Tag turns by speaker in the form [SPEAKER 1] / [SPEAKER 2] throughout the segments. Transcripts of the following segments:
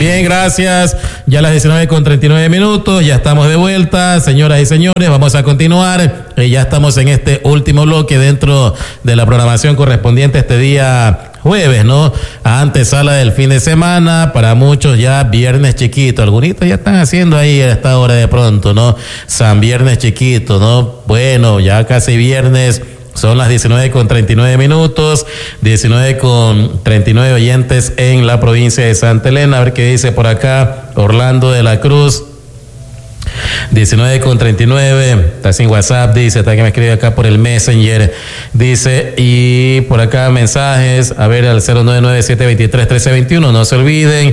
[SPEAKER 1] Bien, gracias. Ya a las 19:39, ya estamos de vuelta. Señoras y señores, vamos a continuar. Ya estamos en este último bloque dentro de la programación correspondiente a este día jueves, ¿no? Antesala del fin de semana, para muchos ya viernes chiquito. Algunos ya están haciendo ahí a esta hora de pronto, ¿no? San Viernes chiquito, ¿no? Bueno, ya casi viernes. Son las 19:39, 19:39 oyentes en la provincia de Santa Elena. A ver qué dice por acá Orlando de la Cruz. 19:39, está sin WhatsApp, dice, está que me escribe acá por el Messenger, dice, y por acá mensajes, a ver, al 0997231321, no se olviden,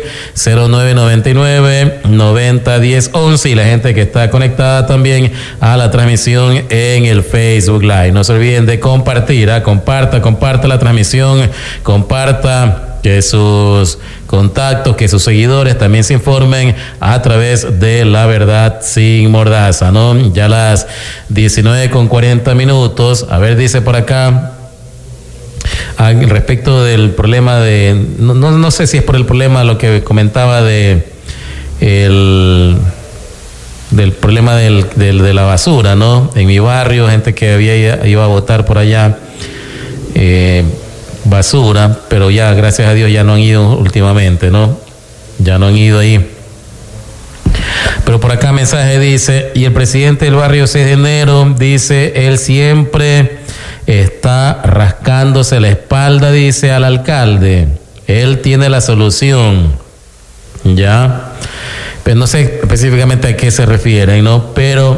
[SPEAKER 1] 0999-901011, y la gente que está conectada también a la transmisión en el Facebook Live. No se olviden de compartir, comparta la transmisión, comparta, que sus contactos, que sus seguidores también se informen a través de La Verdad Sin Mordaza, ¿no? Ya las 19:40. A ver, dice por acá, respecto del problema de, no sé si es por el problema lo que comentaba del problema de la basura, ¿no? En mi barrio, gente que iba a votar por allá, basura, pero ya, gracias a Dios, ya no han ido últimamente, ¿no? Ya no han ido ahí. Pero por acá mensaje dice, y el presidente del barrio 6 de enero, dice, él siempre está rascándose la espalda, dice, al alcalde. Él tiene la solución. Ya. Pero no sé específicamente a qué se refieren, ¿no? Pero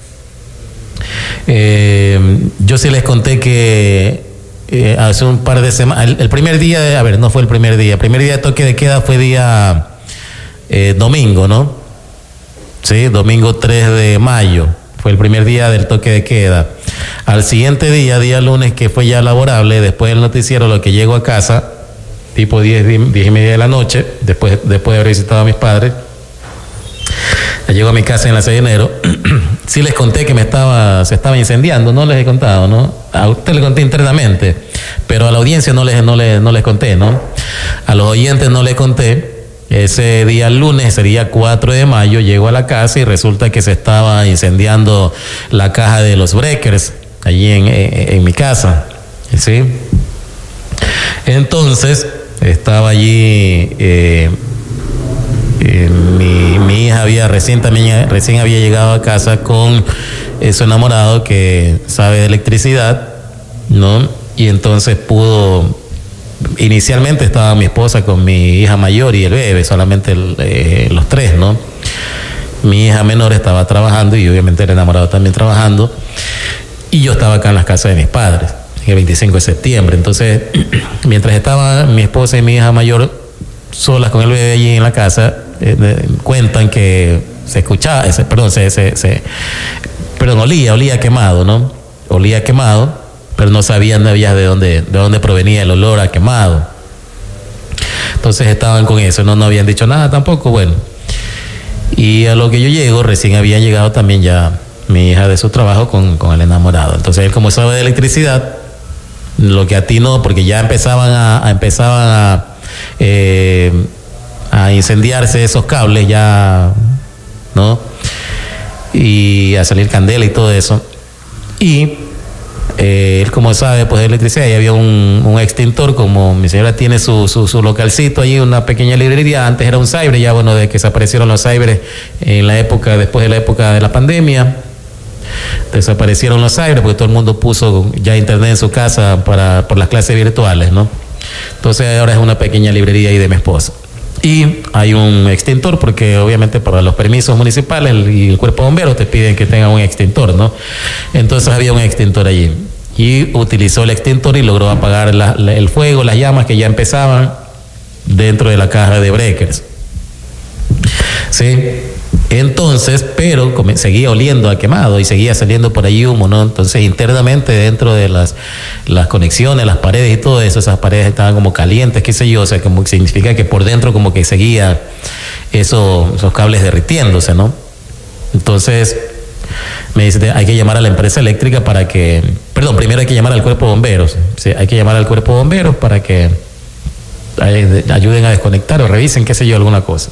[SPEAKER 1] yo sí les conté que hace un par de semanas, el primer día no fue el primer día de toque de queda fue día domingo, ¿no? Sí, domingo 3 de mayo, fue el primer día del toque de queda. Al siguiente día lunes, que fue ya laborable, después del noticiero, lo que llego a casa, tipo 10:30 de la noche, después de haber visitado a mis padres, llego a mi casa en la 6 de enero, sí les conté que se estaba incendiando, no les he contado, ¿no? A usted le conté internamente, pero a la audiencia no les conté, ¿no? A los oyentes no les conté. Ese día lunes, ese día 4 de mayo, llego a la casa y resulta que se estaba incendiando la caja de los breakers allí en mi casa, ¿sí? Entonces, estaba allí, mi hija recién había llegado a casa con su enamorado que sabe de electricidad, ¿no? Y entonces inicialmente estaba mi esposa con mi hija mayor y el bebé, solamente los tres, ¿no? Mi hija menor estaba trabajando y obviamente el enamorado también trabajando, y yo estaba acá en las casas de mis padres en el 25 de septiembre. Entonces, mientras estaba mi esposa y mi hija mayor solas con el bebé allí en la casa, cuentan que se escuchaba, olía quemado, ¿no? Olía quemado, pero no sabían de dónde provenía el olor a quemado. Entonces estaban con eso, no habían dicho nada tampoco, bueno. Y a lo que yo llego, recién había llegado también ya mi hija de su trabajo con el enamorado. Entonces él, como sabe de electricidad, lo que atinó, porque ya empezaban a incendiarse esos cables ya, ¿no? Y a salir candela y todo eso. Y él, como sabe, pues de electricidad, y había un extintor, como mi señora tiene su localcito allí, una pequeña librería. Antes era un cyber, ya bueno, de que desaparecieron los cybers después de la época de la pandemia, desaparecieron los cybers porque todo el mundo puso ya internet en su casa por las clases virtuales, ¿no? Entonces ahora es una pequeña librería ahí de mi esposa. Y hay un extintor, porque obviamente para los permisos municipales y el cuerpo de bomberos te piden que tenga un extintor, ¿no? Entonces había un extintor allí. Y utilizó el extintor y logró apagar el fuego, las llamas que ya empezaban dentro de la caja de breakers. ¿Sí? Entonces, pero seguía oliendo a quemado y seguía saliendo por ahí humo, ¿no? Entonces, internamente dentro de las conexiones, las paredes y todo eso, esas paredes estaban como calientes, qué sé yo, o sea, como que significa que por dentro como que seguía esos cables derritiéndose, ¿no? Entonces, me dice, hay que llamar a la empresa eléctrica primero hay que llamar al cuerpo de bomberos, ¿sí? Hay que llamar al cuerpo de bomberos para que ayuden a desconectar o revisen, qué sé yo, alguna cosa.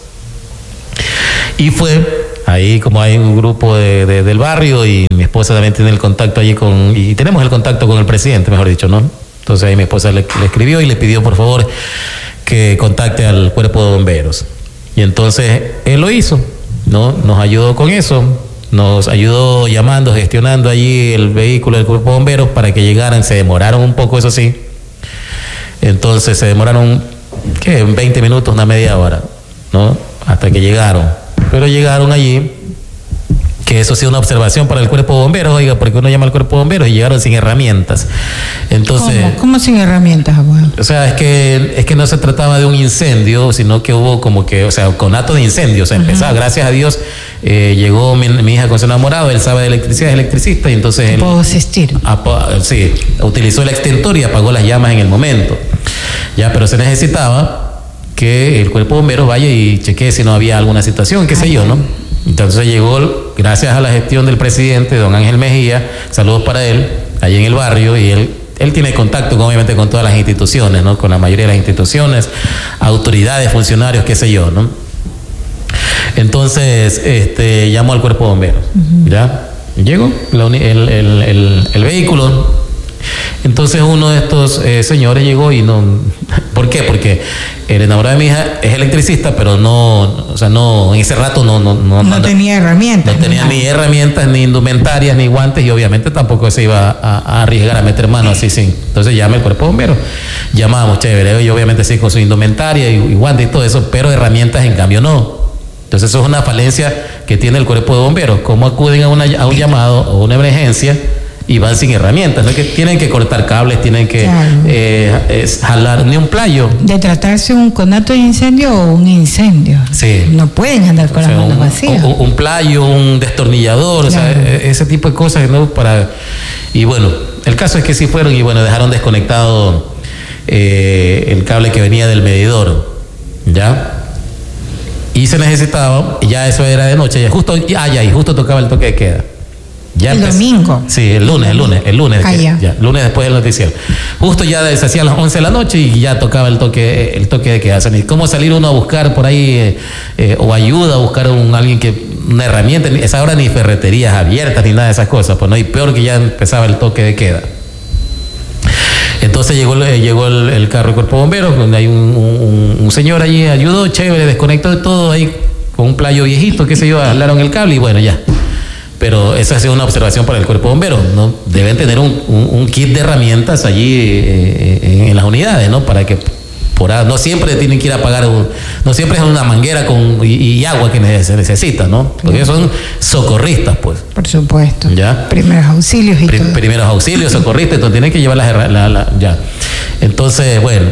[SPEAKER 1] Y fue ahí, como hay un grupo del barrio, y mi esposa también tiene el contacto allí y tenemos el contacto con el presidente, mejor dicho, ¿no? Entonces ahí mi esposa le escribió y le pidió por favor que contacte al cuerpo de bomberos. Y entonces él lo hizo, ¿no? Nos ayudó con eso, nos ayudó llamando, gestionando allí el vehículo del cuerpo de bomberos para que llegaran. Se demoraron un poco, eso sí. Entonces se demoraron, ¿qué? 20 minutos, una media hora, ¿no? Hasta que llegaron. Pero llegaron allí, que eso sí es una observación para el cuerpo de bomberos, oiga, porque uno llama al cuerpo de bomberos y llegaron sin herramientas. Entonces,
[SPEAKER 2] ¿Cómo sin herramientas, abogado?
[SPEAKER 1] O sea, es que no se trataba de un incendio, sino que hubo como que, o sea, conato de incendio, o sea, empezaba, gracias a Dios, llegó mi hija con su enamorado, él sabe de electricidad, es electricista, y entonces él...
[SPEAKER 2] ¿Puedo asistir?
[SPEAKER 1] Sí, utilizó el extintor y apagó las llamas en el momento. Ya, pero se necesitaba que el cuerpo de bomberos vaya y chequee si no había alguna situación, qué sé yo, ¿no? Entonces llegó, gracias a la gestión del presidente, don Ángel Mejía, saludos para él, allí en el barrio, y él tiene contacto obviamente con todas las instituciones, ¿no? Con la mayoría de las instituciones, autoridades, funcionarios, qué sé yo, ¿no? Entonces, llamó al cuerpo de bomberos, ¿ya? Llegó el vehículo. Entonces uno de estos señores llegó y no... ¿Por qué? Porque el enamorado de mi hija es electricista, pero no, en ese rato no
[SPEAKER 2] tenía herramientas.
[SPEAKER 1] No tenía ni herramientas, ni indumentarias, ni guantes, y obviamente tampoco se iba a arriesgar a meter mano así sin. Entonces llama el cuerpo de bomberos. Llamamos, chévere, y obviamente sí con su indumentaria y guantes y todo eso, pero herramientas en cambio no. Entonces eso es una falencia que tiene el cuerpo de bomberos. ¿Cómo acuden a un llamado o una emergencia y van sin herramientas? ¿No? Que tienen que cortar cables, tienen que jalar ni un playo.
[SPEAKER 2] De tratarse un conato de incendio o un incendio.
[SPEAKER 1] Sí.
[SPEAKER 2] No pueden andar con las manos vacías.
[SPEAKER 1] Un playo, un destornillador, claro. O sea, ese tipo de cosas, ¿no? Y bueno, el caso es que sí fueron y bueno, dejaron desconectado el cable que venía del medidor, ¿ya? Y se necesitaba, ya eso era de noche, y justo tocaba el toque de queda. Ya
[SPEAKER 2] el domingo.
[SPEAKER 1] Sí, el lunes. Lunes después del noticiero. Justo ya se hacían las 11 de la noche y ya tocaba el toque de queda. ¿Cómo salir uno a buscar por ahí o ayuda a buscar una herramienta? A esa hora ni ferreterías abiertas ni nada de esas cosas, pues no, y peor que ya empezaba el toque de queda. Entonces llegó el carro del cuerpo de bomberos, donde hay un señor allí, ayudó, chévere, desconectó de todo ahí con un playo viejito, qué sé yo, jalaron el cable y bueno, ya. Pero esa ha sido una observación para el cuerpo de bomberos, ¿no? Deben tener un kit de herramientas allí en las unidades, ¿no? Para que no siempre tienen que ir a pagar, no siempre es una manguera y agua que se necesita, ¿no? Porque ellos son socorristas, pues.
[SPEAKER 2] Por supuesto.
[SPEAKER 1] ¿Ya?
[SPEAKER 2] Primeros auxilios y todo.
[SPEAKER 1] Primeros auxilios, socorristas, entonces tienen que llevar ya. Entonces, bueno.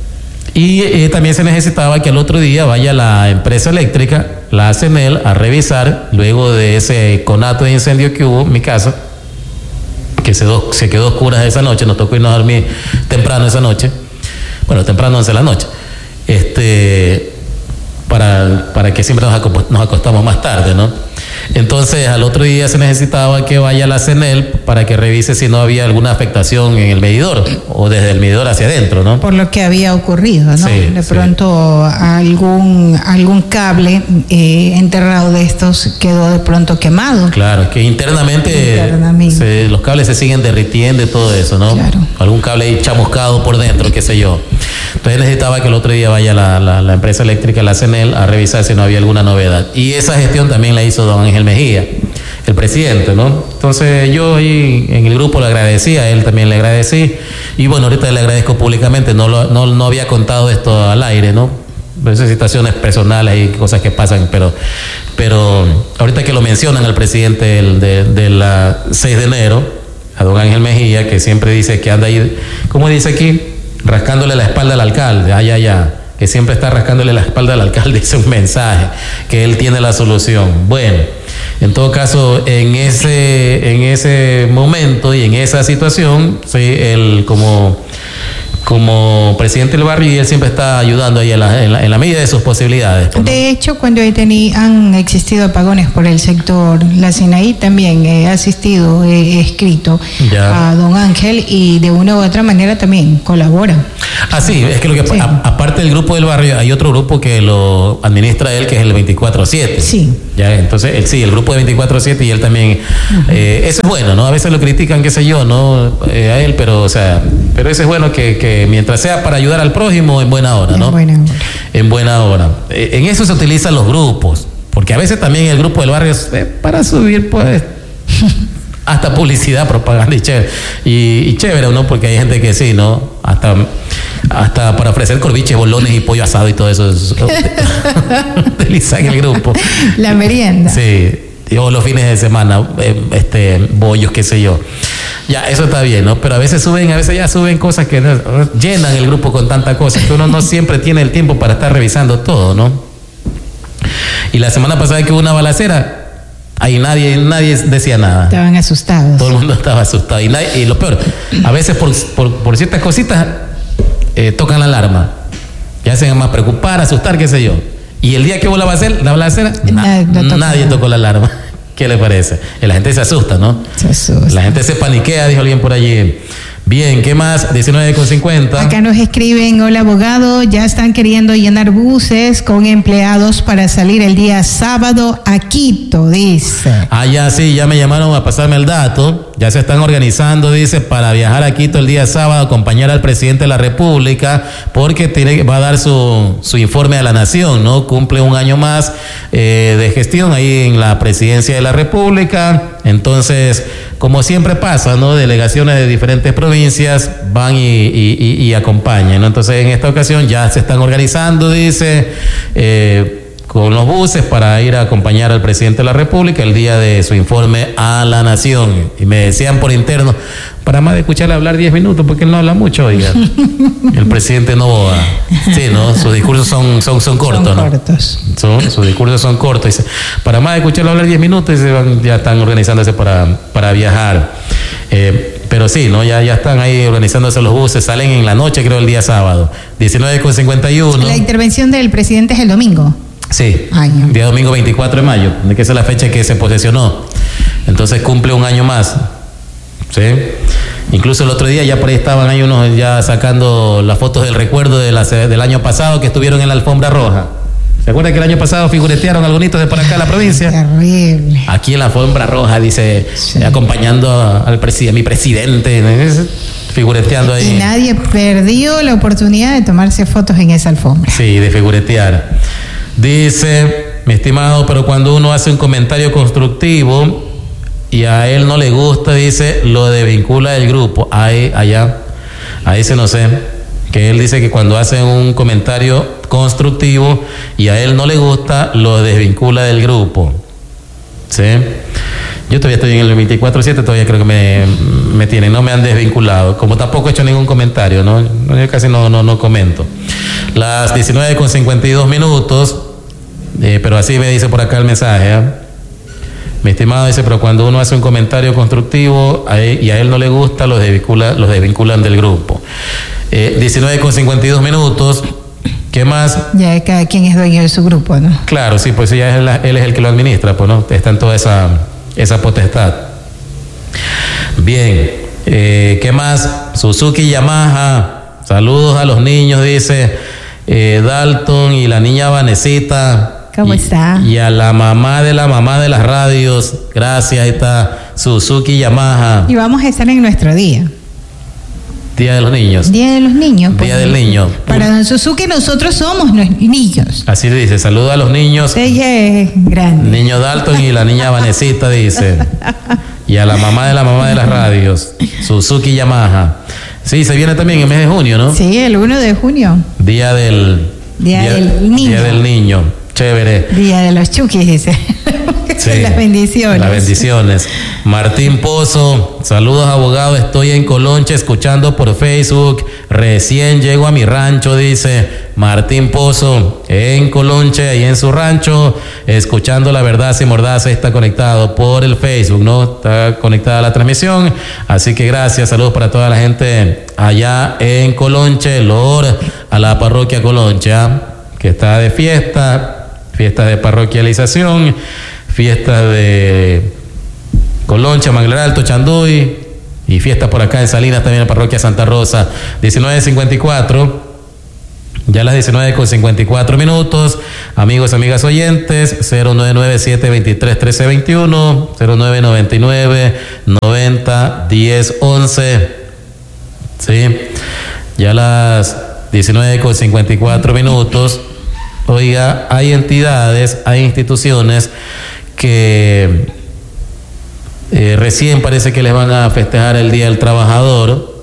[SPEAKER 1] Y también se necesitaba que al otro día vaya la empresa eléctrica, la ACNEL, a revisar, luego de ese conato de incendio que hubo en mi casa, que se quedó oscura esa noche, nos tocó irnos a dormir temprano esa noche, bueno, temprano 11 de la noche, para que siempre nos acostamos más tarde, ¿no? Entonces al otro día se necesitaba que vaya la CNEL para que revise si no había alguna afectación en el medidor o desde el medidor hacia adentro, ¿no?
[SPEAKER 2] Por lo que había ocurrido, ¿no?
[SPEAKER 1] Sí,
[SPEAKER 2] de pronto algún cable enterrado de estos quedó de pronto quemado.
[SPEAKER 1] Claro, que internamente. Los cables se siguen derritiendo y todo eso, ¿no?
[SPEAKER 2] Claro.
[SPEAKER 1] Algún cable ahí chamuscado por dentro, qué sé yo. Entonces necesitaba que el otro día vaya la empresa eléctrica, la CNEL, a revisar si no había alguna novedad. Y esa gestión también la hizo don Ángel Mejía, el presidente, ¿no? Entonces yo ahí en el grupo le agradecí, a él también le agradecí. Y bueno, ahorita le agradezco públicamente, no había contado esto al aire, ¿no? Esas situaciones personales y cosas que pasan, pero ahorita que lo mencionan al presidente de la 6 de enero, a don Ángel Mejía, que siempre dice que anda ahí, ¿cómo dice aquí? Rascándole la espalda al alcalde, que siempre está rascándole la espalda al alcalde, dice un mensaje, que él tiene la solución. Bueno, en todo caso, en ese momento y en esa situación, sí, él como como presidente del barrio y él siempre está ayudando ahí en la medida de sus posibilidades. ¿No?
[SPEAKER 2] De hecho, cuando han existido apagones por el sector, la Sinaí también he asistido, he escrito a don Ángel y de una u otra manera también colabora.
[SPEAKER 1] Ah, sí, es que lo que aparte del grupo del barrio, hay otro grupo que lo administra él, que es el 24/7.
[SPEAKER 2] Sí.
[SPEAKER 1] Ya, entonces, el grupo de 24/7 y él también. Eso es bueno, ¿no? A veces lo critican, qué sé yo, ¿no? A él, pero eso es bueno que mientras sea para ayudar al prójimo, en buena hora, ¿no? En buena hora. En eso se utilizan los grupos, porque a veces también el grupo del barrio es para subir, pues, hasta publicidad, propaganda y chévere, ¿no? Porque hay gente que sí, ¿no? Hasta para ofrecer corviches, bolones y pollo asado y todo eso utilizan el grupo.
[SPEAKER 2] La merienda.
[SPEAKER 1] Sí. O los fines de semana, bollos, qué sé yo. Ya, eso está bien, ¿no? Pero a veces ya suben cosas que llenan el grupo con tantas cosas que uno no siempre tiene el tiempo para estar revisando todo, ¿no? Y la semana pasada que hubo una balacera, ahí nadie decía nada.
[SPEAKER 2] Estaban asustados.
[SPEAKER 1] Todo el mundo estaba asustado. Y lo peor, a veces por ciertas cositas tocan la alarma. Ya se van a preocupar, asustar, qué sé yo. Y el día que hubo la balacera, nadie tocó la alarma. ¿Qué le parece? La gente se asusta, ¿no?
[SPEAKER 2] Se asusta.
[SPEAKER 1] La gente se paniquea, dijo alguien por allí. Bien, ¿qué más? 19:50.
[SPEAKER 2] Acá nos escriben, hola abogado, ya están queriendo llenar buses con empleados para salir el día sábado a Quito, dice.
[SPEAKER 1] Ah, ya sí, ya me llamaron a pasarme el dato. Ya se están organizando, dice, para viajar a Quito el día sábado, acompañar al presidente de la República, porque va a dar su informe a la nación, ¿no? Cumple un año más de gestión ahí en la presidencia de la República. Entonces, como siempre pasa, ¿no? Delegaciones de diferentes provincias van y acompañan, ¿no? Entonces, en esta ocasión ya se están organizando, dice, con los buses para ir a acompañar al presidente de la República el día de su informe a la nación. Y me decían por interno, para más de escucharle hablar 10 minutos, porque él no habla mucho, oiga. El presidente no... Sí, ¿no? Sus discursos son cortos, ¿no?
[SPEAKER 2] Cortos.
[SPEAKER 1] Sus discursos son cortos. Dice, para más de escucharle hablar 10 minutos, ya están organizándose para viajar. Pero sí, ¿no? Ya están ahí organizándose los buses, salen en la noche, creo, el día sábado. 19:51.
[SPEAKER 2] La intervención del presidente es el domingo.
[SPEAKER 1] Sí, día domingo 24 de mayo, que esa es la fecha que se posesionó. Entonces cumple un año más. ¿Sí? Incluso el otro día ya por ahí estaban ahí unos ya sacando las fotos del recuerdo del año pasado que estuvieron en la alfombra roja. ¿Se acuerdan que el año pasado figuretearon algunos de por acá en la provincia?
[SPEAKER 2] Terrible.
[SPEAKER 1] Aquí en la alfombra roja, dice, acompañando a mi presidente, figureteando ahí.
[SPEAKER 2] Y nadie perdió la oportunidad de tomarse fotos en esa alfombra.
[SPEAKER 1] Sí, de figuretear. Dice, mi estimado, pero cuando uno hace un comentario constructivo y a él no le gusta, dice, lo desvincula del grupo. Ahí se no sé. Que él dice que cuando hace un comentario constructivo y a él no le gusta, lo desvincula del grupo. ¿Sí? Yo todavía estoy en el 24/7, todavía creo que me tienen, no me han desvinculado. Como tampoco he hecho ningún comentario, ¿no? Yo casi no comento. Las 19:52, pero así me dice por acá el mensaje, Mi estimado dice, pero cuando uno hace un comentario constructivo y a él no le gusta, los desvinculan del grupo. 19:52. ¿Qué más?
[SPEAKER 2] Ya cada quien es dueño de su grupo, ¿no?
[SPEAKER 1] Claro, sí, pues ya él es el que lo administra, pues, ¿no? Está en toda esa potestad. Bien, ¿qué más? Suzuki Yamaha, saludos a los niños, dice Dalton y la niña Vanesita.
[SPEAKER 2] ¿Cómo está?
[SPEAKER 1] Y a la mamá de las radios, gracias, ahí está Suzuki Yamaha.
[SPEAKER 2] Y vamos a estar en nuestro día.
[SPEAKER 1] Día de los niños.
[SPEAKER 2] Día de los niños. Pues,
[SPEAKER 1] Día del niño.
[SPEAKER 2] Para don Suzuki nosotros somos los niños.
[SPEAKER 1] Así le dice, saluda a los niños.
[SPEAKER 2] Ella es grande.
[SPEAKER 1] Niño Dalton y la niña Vanesita, dice. Y a la mamá de las radios, Suzuki Yamaha. Sí, se viene también el mes de junio, ¿no?
[SPEAKER 2] Sí, el 1 de junio.
[SPEAKER 1] Día del niño. Día del niño. Chévere.
[SPEAKER 2] Día de los chukis, dice. Sí, las bendiciones.
[SPEAKER 1] Las bendiciones. Martín Pozo, saludos abogado, estoy en Colonche escuchando por Facebook, recién llego a mi rancho, dice, Martín Pozo en Colonche, ahí en su rancho, escuchando La Verdad Sin Mordaza, está conectado por el Facebook, ¿no? Está conectada la transmisión, así que gracias, saludos para toda la gente allá en Colonche, Lor, a la parroquia Colonche, que está de fiesta de parroquialización, fiesta de Colonche, Manglar Alto, Chanduy, y fiesta por acá en Salinas, también en la parroquia Santa Rosa. 19:54, ya las 19:54. Amigos, amigas oyentes, 0997231321, 0999901011. Sí, ya las 19:54. Oiga, hay entidades, hay instituciones que recién parece que les van a festejar el Día del Trabajador,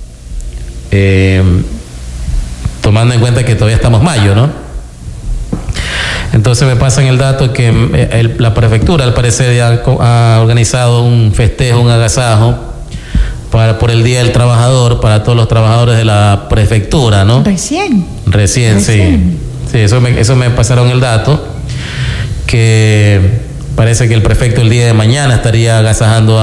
[SPEAKER 1] tomando en cuenta que todavía estamos mayo, ¿no? Entonces me pasan el dato que la prefectura al parecer ya ha organizado un festejo, un agasajo por el Día del Trabajador para todos los trabajadores de la prefectura, ¿no?
[SPEAKER 2] Recién,
[SPEAKER 1] sí, eso me pasaron el dato, que parece que el prefecto el día de mañana estaría agasajando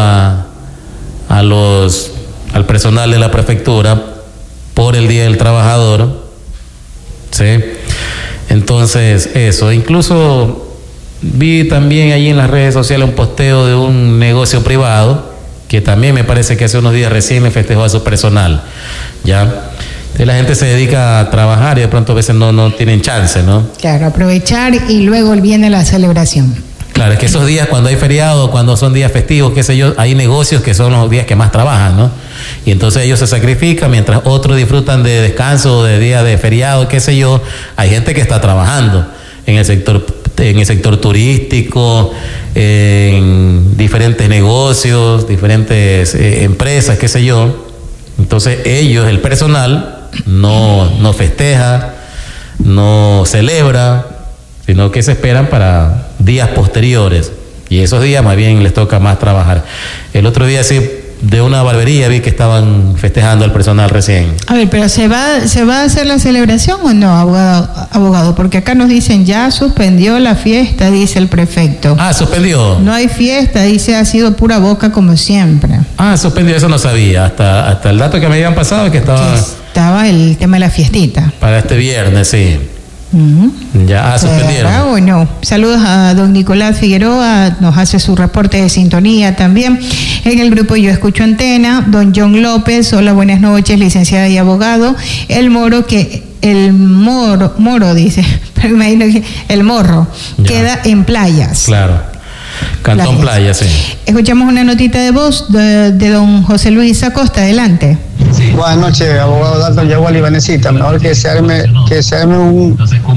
[SPEAKER 1] al personal de la prefectura por el Día del Trabajador, ¿sí? Entonces, eso. Incluso vi también allí en las redes sociales un posteo de un negocio privado que también me parece que hace unos días recién le festejó a su personal, ¿ya? La gente se dedica a trabajar y de pronto a veces no tienen chance, ¿no? Claro,
[SPEAKER 2] aprovechar y luego viene la celebración.
[SPEAKER 1] Claro, es que esos días cuando hay feriado, cuando son días festivos, qué sé yo, hay negocios que son los días que más trabajan, ¿no? Y entonces ellos se sacrifican mientras otros disfrutan de descanso, de día de feriado, qué sé yo. Hay gente que está trabajando en el sector turístico, en diferentes negocios, diferentes empresas, qué sé yo. Entonces ellos, el personal, no festeja, no celebra, sino que se esperan para días posteriores, y esos días más bien les toca más trabajar. El otro día sí, de una barbería vi que estaban festejando al personal recién.
[SPEAKER 2] A ver, pero ¿se va a hacer la celebración o no, abogado? Porque acá nos dicen, ya suspendió la fiesta, dice el prefecto.
[SPEAKER 1] ¿Suspendió?
[SPEAKER 2] No hay fiesta, dice, ha sido pura boca como siempre.
[SPEAKER 1] Suspendió, eso no sabía, hasta el dato que me habían pasado que
[SPEAKER 2] estaba el tema de la fiestita.
[SPEAKER 1] Para este viernes, sí. Ya suspendieron.
[SPEAKER 2] Bueno, saludos a don Nicolás Figueroa, nos hace su reporte de sintonía también. En el grupo Yo Escucho Antena, don John López, hola, buenas noches, licenciada y abogado. El moro dice, pero imagino que el morro ya queda en Playas.
[SPEAKER 1] Claro. Cantón Playa, sí.
[SPEAKER 2] Escuchamos una notita de voz de don José Luis Acosta, adelante.
[SPEAKER 3] Sí. Buenas noches, abogado Dalton Yagual y Vanesita. Mejor que se arme un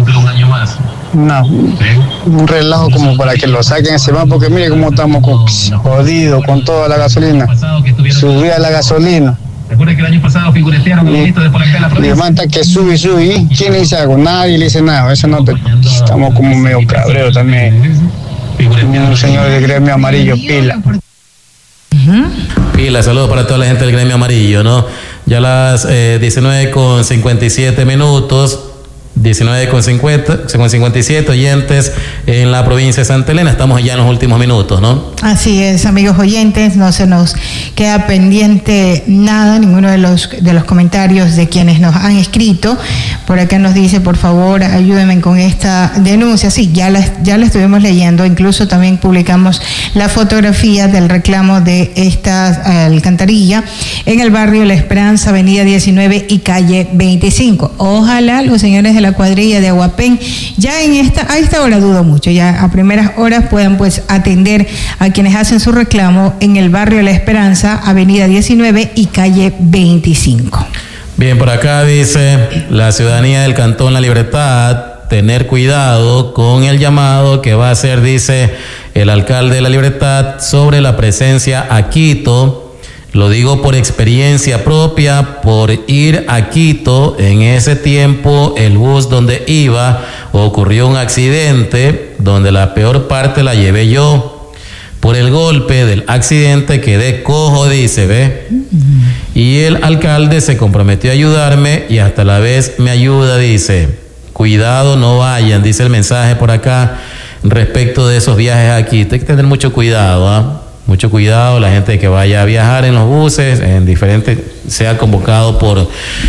[SPEAKER 3] relajo como para que lo saquen ese más, porque mire cómo estamos jodidos con toda la gasolina. Subía la gasolina.
[SPEAKER 4] Recuerda que el año pasado figuretearon de por acá en la provincia.
[SPEAKER 3] Levanta que sube. ¿Y quién le dice algo? Nadie le dice nada. Eso no estamos como medio cabreros también. Un señor del gremio amarillo, pila.
[SPEAKER 1] Pila, saludos para toda la gente del gremio amarillo, ¿no? Ya las 19:57, 19:57 oyentes en la provincia de Santa Elena. Estamos ya en los últimos minutos, ¿no?
[SPEAKER 2] Así es, amigos oyentes, no se nos queda pendiente nada, ninguno de los comentarios de quienes nos han escrito. Por acá nos dice, por favor, ayúdenme con esta denuncia. Sí, ya la estuvimos leyendo, incluso también publicamos la fotografía del reclamo de esta alcantarilla en el barrio La Esperanza, avenida 19 y calle 25. Ojalá los señores de la cuadrilla de Aguapén ya a esta hora dudo mucho, ya a primeras horas puedan pues atender a quienes hacen su reclamo en el barrio La Esperanza, avenida 19 y calle 25.
[SPEAKER 1] Bien, por acá dice la ciudadanía del Cantón La Libertad, tener cuidado con el llamado que va a hacer, dice el alcalde de La Libertad, sobre la presencia a Quito. Lo digo por experiencia propia, por ir a Quito. En ese tiempo, el bus donde iba ocurrió un accidente donde la peor parte la llevé yo. Por el golpe del accidente quedé cojo, dice, ¿ve? Y el alcalde se comprometió a ayudarme y hasta la vez me ayuda, dice. cuidado, no vayan, dice el mensaje por acá respecto de esos viajes aquí. Hay que tener mucho cuidado, ¿ah? Mucho cuidado, la gente que vaya a viajar en los buses, en diferentes, sea convocado por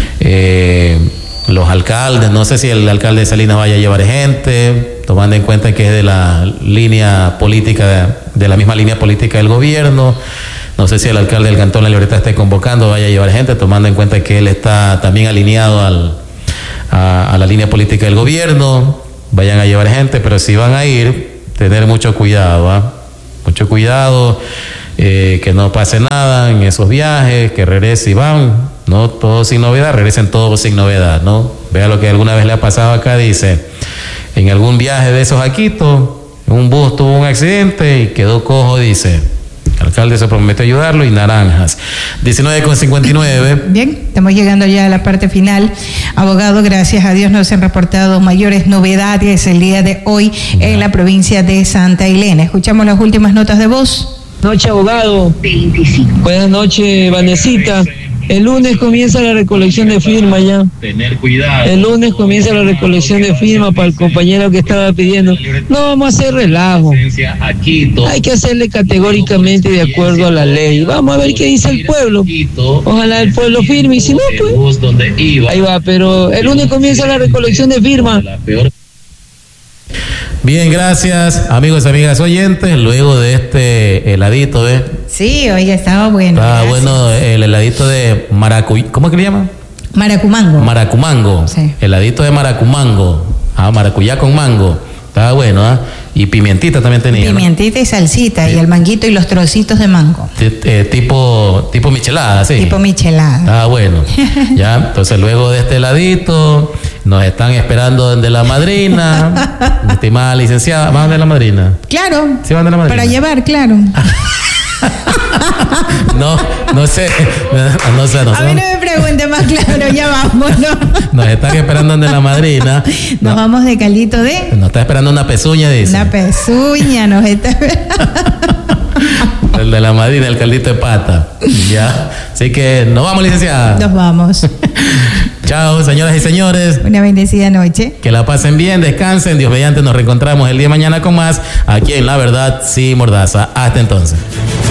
[SPEAKER 1] los alcaldes. No sé si el alcalde de Salinas vaya a llevar gente, tomando en cuenta que es de la línea política, de la misma línea política del gobierno. No sé si el alcalde del Cantón La Libertad esté convocando, vaya a llevar gente, tomando en cuenta que él está también alineado a la línea política del gobierno. Vayan a llevar gente, pero si van a ir, tener mucho cuidado, ¿ah? Mucho cuidado, que no pase nada en esos viajes, que regresen y van, ¿no? Todo sin novedad, regresen todos sin novedad, ¿no? Vea lo que alguna vez le ha pasado acá, dice, en algún viaje de esos a Quito, un bus tuvo un accidente y quedó cojo, dice. El alcalde se prometió ayudarlo y naranjas. 19:59.
[SPEAKER 2] Bien, estamos llegando ya a la parte final. Abogado, gracias a Dios no se han reportado mayores novedades el día de hoy en la provincia de Santa Elena. Escuchamos las últimas notas de voz.
[SPEAKER 5] Buenas noches, abogado. 25. Buenas noches, Vanesita. El lunes comienza la recolección de firmas ya.
[SPEAKER 4] Tener cuidado.
[SPEAKER 5] El lunes comienza la recolección de firmas para el compañero que estaba pidiendo. No vamos a hacer relajo. Hay que hacerle categóricamente de acuerdo a la ley. Vamos a ver qué dice el pueblo. Ojalá el pueblo firme y si no, pues ahí va. Pero el lunes comienza la recolección de firmas.
[SPEAKER 1] Bien, gracias, amigos y amigas oyentes. Luego de este heladito,
[SPEAKER 2] Sí, oye, estaba bueno.
[SPEAKER 1] Estaba bueno el heladito de maracuyá. ¿Cómo es que le llaman?
[SPEAKER 2] Maracumango.
[SPEAKER 1] Maracumango.
[SPEAKER 2] Sí.
[SPEAKER 1] Heladito de maracumango. Maracuyá con mango. Estaba bueno, ¿ah? Y pimientita también tenía.
[SPEAKER 2] Pimientita, ¿no? Y salsita, sí. Y el manguito y los trocitos de mango.
[SPEAKER 1] Tipo michelada, sí.
[SPEAKER 2] Tipo michelada.
[SPEAKER 1] Estaba bueno. Ya, entonces luego de este heladito, nos están esperando desde la madrina. Mi estimada licenciada, ¿van de la madrina?
[SPEAKER 2] Claro.
[SPEAKER 1] ¿Sí van de la madrina?
[SPEAKER 2] Para llevar, claro.
[SPEAKER 1] No sé.
[SPEAKER 2] A mí no me pregunte más claro, ya vamos, ¿no?
[SPEAKER 1] Nos están esperando de la madrina.
[SPEAKER 2] Nos vamos de caldito de.
[SPEAKER 1] Nos está esperando una pezuña, dice.
[SPEAKER 2] Una pezuña nos está esperando.
[SPEAKER 1] El de la madrina, el caldito de pata. Ya. Así que nos vamos, licenciada.
[SPEAKER 2] Nos vamos.
[SPEAKER 1] Chao, señoras y señores.
[SPEAKER 2] Una bendecida noche.
[SPEAKER 1] Que la pasen bien, descansen. Dios mediante, nos reencontramos el día de mañana con más aquí en La Verdad, sí, Mordaza. Hasta entonces.